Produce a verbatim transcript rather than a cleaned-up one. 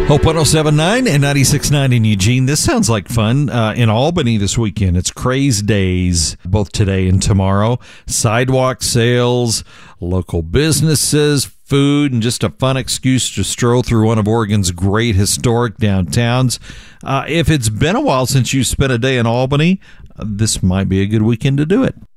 Hope one oh seven point nine and ninety-six point nine in Eugene. This sounds like fun. Uh, in Albany this weekend, it's Craze Days, both today and tomorrow. Sidewalk sales, local businesses, food, and just a fun excuse to stroll through one of Oregon's great historic downtowns. Uh, if it's been a while since you spent a day in Albany, uh, this might be a good weekend to do it.